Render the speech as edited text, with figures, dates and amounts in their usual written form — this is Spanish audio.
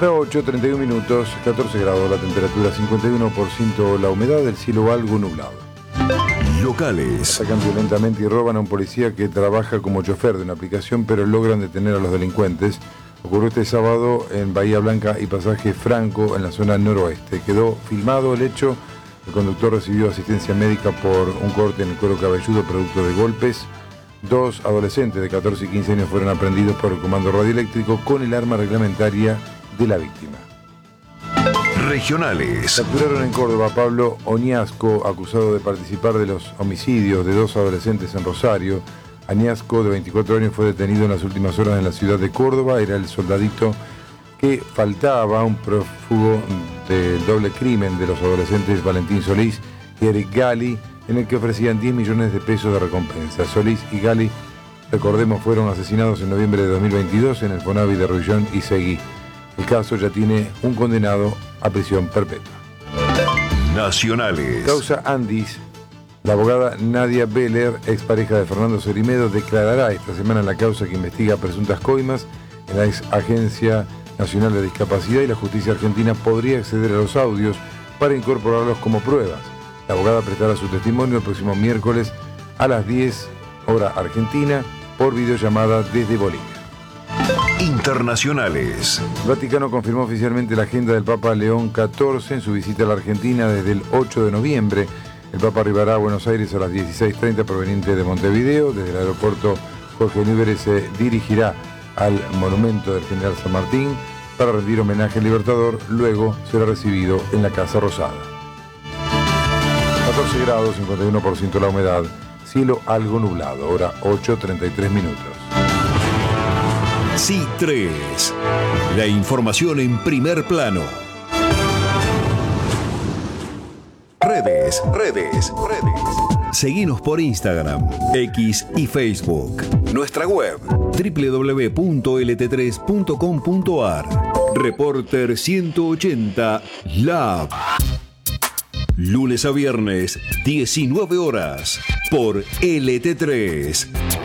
Ahora 8:31 minutos, 14 grados la temperatura, 51% la humedad, el cielo algo nublado. Locales. Atacan violentamente y roban a un policía que trabaja como chofer de una aplicación, pero logran detener a los delincuentes. Ocurrió este sábado en Bahía Blanca y Pasaje Franco, en la zona noroeste. Quedó filmado el hecho. El conductor recibió asistencia médica por un corte en el cuero cabelludo producto de golpes. 2 adolescentes de 14 y 15 años fueron aprendidos por el comando radioeléctrico con el arma reglamentaria de la víctima. Regionales. Capturaron en Córdoba a Pablo Oñasco, acusado de participar de los homicidios de 2 adolescentes en Rosario. Oñasco, de 24 años, fue detenido en las últimas horas en la ciudad de Córdoba. Era el soldadito que faltaba, un prófugo del doble crimen de los adolescentes Valentín Solís y Eric Gali, en el que ofrecían 10 millones de pesos de recompensa. Solís y Gali, recordemos, fueron asesinados en noviembre de 2022 en el Fonavi de Ruillón y Seguí. El caso ya tiene un condenado a prisión perpetua. Nacionales. Causa Andis. La abogada Nadia Beller, expareja de Fernando Cerimedo, declarará esta semana en la causa que investiga presuntas coimas en la ex Agencia Nacional de Discapacidad, y la justicia argentina podría acceder a los audios para incorporarlos como pruebas. La abogada prestará su testimonio el próximo miércoles a las 10 hora argentina por videollamada desde Bolivia. Internacionales. El Vaticano confirmó oficialmente la agenda del Papa León XIV en su visita a la Argentina desde el 8 de noviembre. El Papa arribará a Buenos Aires a las 16:30 proveniente de Montevideo. Desde el aeropuerto Jorge Newbery se dirigirá al monumento del General San Martín para rendir homenaje al Libertador. Luego será recibido en la Casa Rosada. 14 grados, 51% la humedad, cielo algo nublado, hora 8:33 minutos. Sí 3. La información en primer plano. Redes. Seguinos por Instagram, X y Facebook. Nuestra web www.lt3.com.ar. Reporter 180 Lab. Lunes a viernes, 19 horas, por LT3.